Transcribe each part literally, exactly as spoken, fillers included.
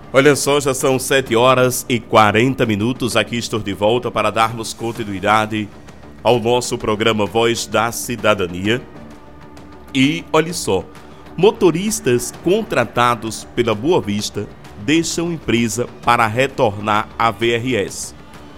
Olha só, já são sete horas e quarenta minutos. Aqui estou de volta para darmos continuidade ao nosso programa Voz da Cidadania. E olha só, motoristas contratados pela Boa Vista deixam empresa para retornar à V R S.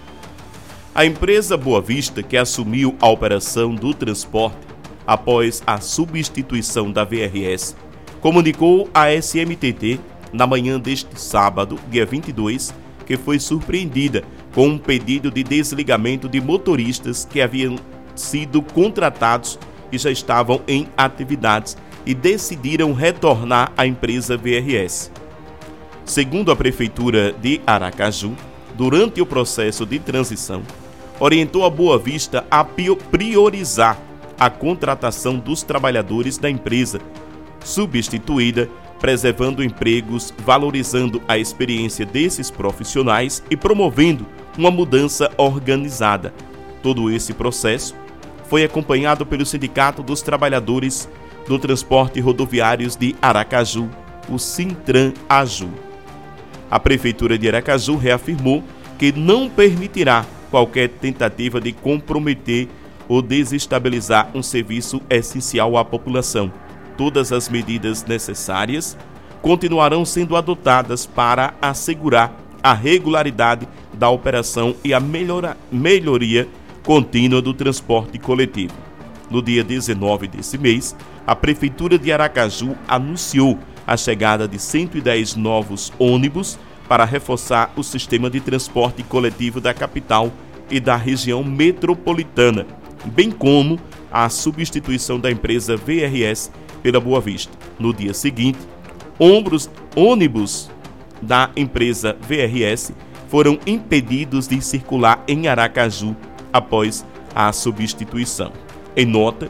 A empresa Boa Vista, que assumiu a operação do transporte após a substituição da V R S, comunicou à S M T T na manhã deste sábado, dia vinte e dois, que foi surpreendida com um pedido de desligamento de motoristas que haviam sido contratados e já estavam em atividades e decidiram retornar à empresa V R S. Segundo a Prefeitura de Aracaju, durante o processo de transição, orientou a Boa Vista a priorizar a contratação dos trabalhadores da empresa substituída, preservando empregos, valorizando a experiência desses profissionais e promovendo uma mudança organizada. Todo esse processo foi acompanhado pelo Sindicato dos Trabalhadores do Transporte Rodoviários de Aracaju, o Sintran-Aju. A Prefeitura de Aracaju reafirmou que não permitirá qualquer tentativa de comprometer ou desestabilizar um serviço essencial à população. Todas as medidas necessárias continuarão sendo adotadas para assegurar a regularidade da operação e a melhora, melhoria contínua do transporte coletivo. No dia dezenove desse mês, a Prefeitura de Aracaju anunciou a chegada de cento e dez novos ônibus para reforçar o sistema de transporte coletivo da capital e da região metropolitana, bem como a substituição da empresa V R S pela Boa Vista. No dia seguinte, ombros, ônibus da empresa V R S foram impedidos de circular em Aracaju após a substituição. Em nota,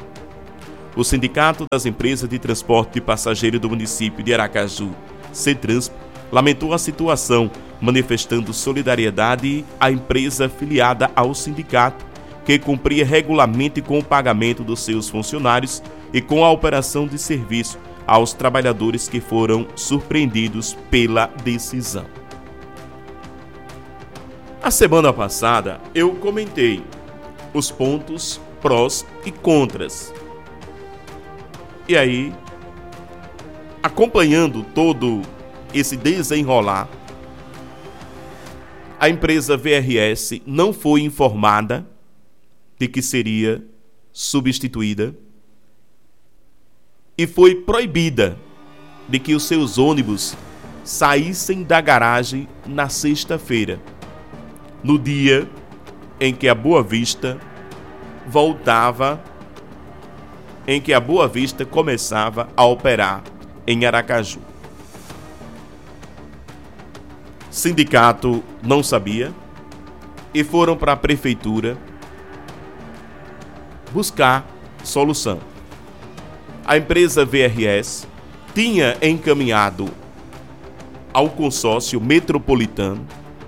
o Sindicato das Empresas de Transporte de Passageiro do município de Aracaju, CETRANSP, lamentou a situação, manifestando solidariedade à empresa filiada ao sindicato, que cumpria regularmente com o pagamento dos seus funcionários e com a operação de serviço aos trabalhadores que foram surpreendidos pela decisão. A semana passada eu comentei os pontos prós e contras. E aí, acompanhando todo esse desenrolar, a empresa V R S não foi informada de que seria substituída e foi proibida de que os seus ônibus saíssem da garagem na sexta-feira, no dia em que a Boa Vista voltava, em que a Boa Vista começava a operar em Aracaju. O sindicato não sabia e foram para a prefeitura buscar solução. A empresa V R S tinha encaminhado ao consórcio metropolitano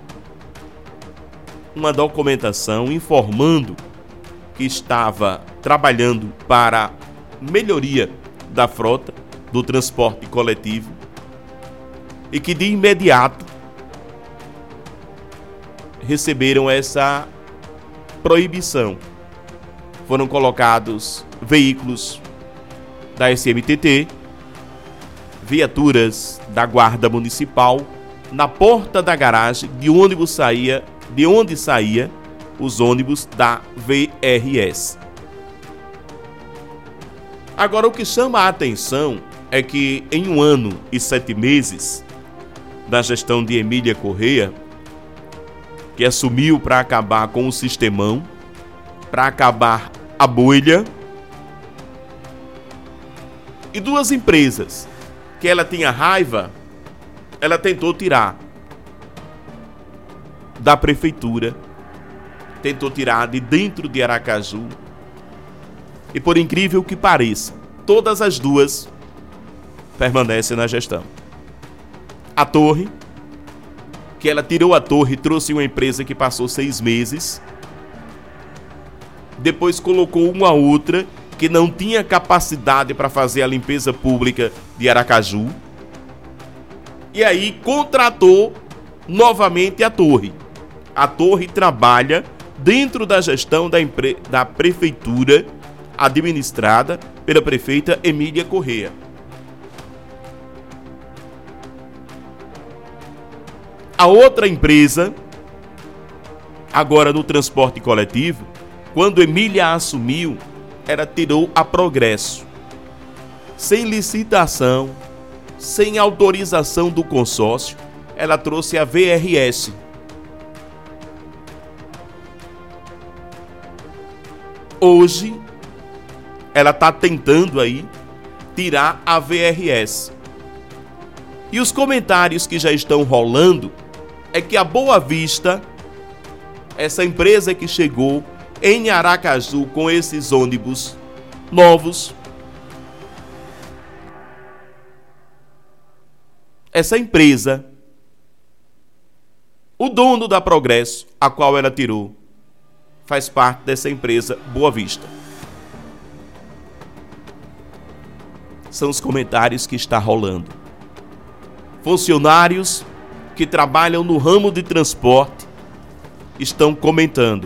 uma documentação informando que estava trabalhando para melhoria da frota do transporte coletivo e que de imediato receberam essa proibição. Foram colocados veículos da S M T T, viaturas da Guarda Municipal na porta da garagem de ônibus saía, de onde saía os ônibus da V R S. Agora, o que chama a atenção é que em um ano e sete meses da gestão de Emília Correia, que assumiu para acabar com o sistemão, para acabar a bolha, e duas empresas que ela tinha raiva, ela tentou tirar da prefeitura, tentou tirar de dentro de Aracaju, e por incrível que pareça, todas as duas permanecem na gestão. A Torre, que ela tirou a Torre e trouxe uma empresa que passou seis meses, depois colocou uma outra que não tinha capacidade para fazer a limpeza pública de Aracaju, E aí contratou novamente a torre. A torre trabalha dentro da gestão da, empre... da prefeitura, administrada pela prefeita Emília Corrêa. A outra empresa, agora no transporte coletivo, quando Emília assumiu, ela tirou a Progresso. Sem licitação, sem autorização do consórcio, ela trouxe a V R S. Hoje, ela está tentando aí tirar a V R S. E os comentários que já estão rolando é que a Boa Vista, essa empresa que chegou em Aracaju com esses ônibus novos, essa empresa, o dono da Progresso, a qual ela tirou, faz parte dessa empresa Boa Vista. São os comentários que está rolando. Funcionários que trabalham no ramo de transporte estão comentando.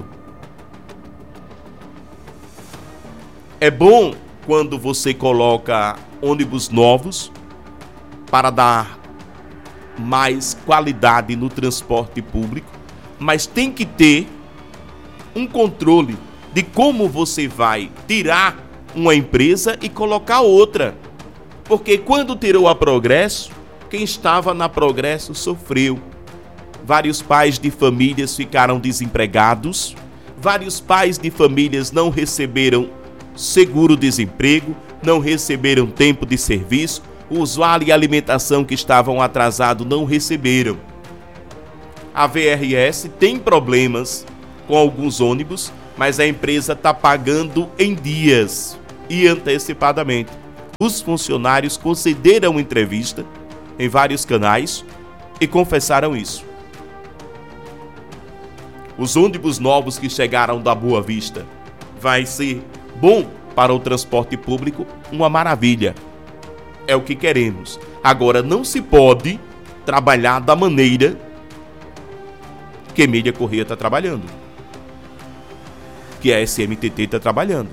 É bom quando você coloca ônibus novos para dar mais qualidade no transporte público, mas tem que ter um controle de como você vai tirar uma empresa e colocar outra. Porque quando tirou a Progresso, quem estava na Progresso sofreu. Vários pais de famílias ficaram desempregados, vários pais de famílias não receberam seguro-desemprego, não receberam tempo de serviço, os vale alimentação que estavam atrasados não receberam. A V R S tem problemas com alguns ônibus, mas a empresa está pagando em dias e antecipadamente. Os funcionários concederam entrevista em vários canais e confessaram isso. Os ônibus novos que chegaram da Boa Vista vai ser bom para o transporte público, uma maravilha. É o que queremos. Agora, não se pode trabalhar da maneira que Emília Corrêa está trabalhando, que a S M T T está trabalhando.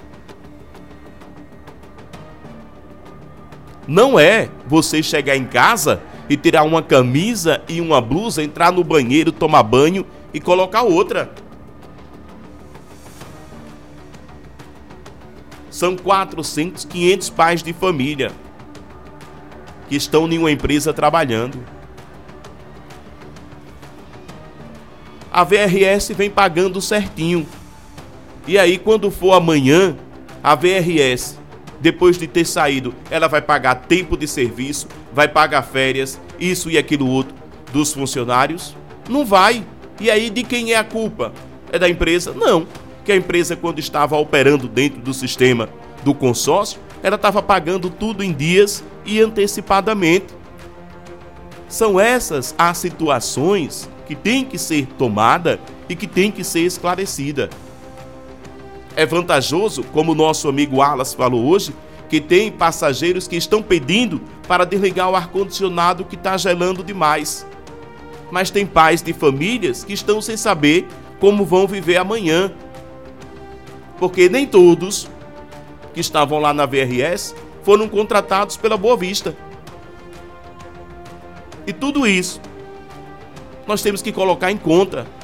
Não é você chegar em casa e tirar uma camisa e uma blusa, entrar no banheiro, tomar banho e colocar outra. São quatrocentos, quinhentos pais de família que estão em uma empresa trabalhando. A V R S vem pagando certinho. E aí, quando for amanhã, a V R S, depois de ter saído, ela vai pagar tempo de serviço, vai pagar férias, isso e aquilo outro dos funcionários? Não vai. E aí, de quem é a culpa? É da empresa? Não. Que a empresa, quando estava operando dentro do sistema do consórcio, ela estava pagando tudo em dias e antecipadamente. São essas as situações que tem que ser tomada e que tem que ser esclarecida. É vantajoso, como o nosso amigo Alas falou hoje, que tem passageiros que estão pedindo para desligar o ar-condicionado que está gelando demais. Mas tem pais de famílias que estão sem saber como vão viver amanhã. Porque nem todos que estavam lá na V R S foram contratados pela Boa Vista. E tudo isso nós temos que colocar em conta